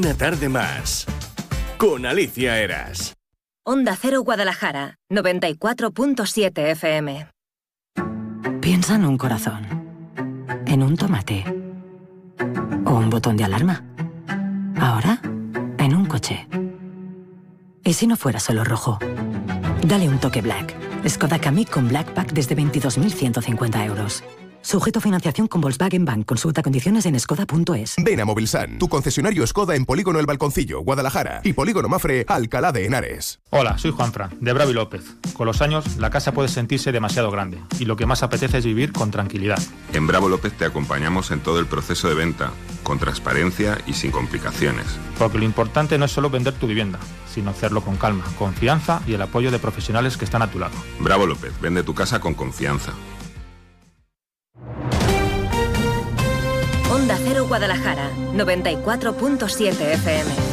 Una tarde más con Alicia Eras. Onda Cero Guadalajara, 94.7 FM. Piensa en un corazón, en un tomate o un botón de alarma. Ahora, en un coche. ¿Y si no fuera solo rojo? Dale un toque Black. Skoda Kamiq con Black Pack desde 22.150 euros. Sujeto a financiación con Volkswagen Bank. Consulta condiciones en skoda.es. Ven a Movilsan, tu concesionario Skoda en Polígono El Balconcillo, Guadalajara, y Polígono Mafre, Alcalá de Henares. Hola, soy Juanfran, de Bravi López. Con los años, la casa puede sentirse demasiado grande y lo que más apetece es vivir con tranquilidad. En Bravo López te acompañamos en todo el proceso de venta, con transparencia y sin complicaciones. Porque lo importante no es solo vender tu vivienda, sino hacerlo con calma, confianza y el apoyo de profesionales que están a tu lado. Bravo López, vende tu casa con confianza. Onda Cero Guadalajara, 94.7 FM.